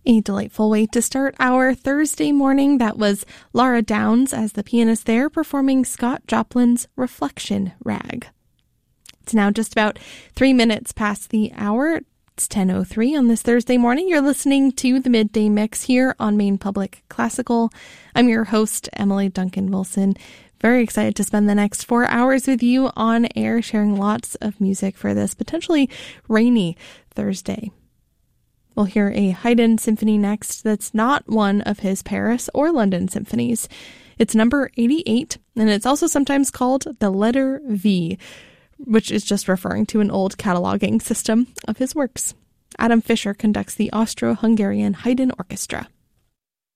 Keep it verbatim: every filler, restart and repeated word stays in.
A delightful way to start our Thursday morning. That was Laura Downs as the pianist there performing Scott Joplin's Reflection Rag. It's now just about three minutes past the hour. It's ten oh three on this Thursday morning. You're listening to the Midday Mix here on Maine Public Classical. I'm your host, Emily Duncan Wilson. Very excited to spend the next four hours with you on air, sharing lots of music for this potentially rainy Thursday. We'll hear a Haydn symphony next that's not one of his Paris or London symphonies. It's number eighty-eight, and it's also sometimes called the letter V, which is just referring to an old cataloging system of his works. Adam Fischer conducts the Austro-Hungarian Haydn Orchestra.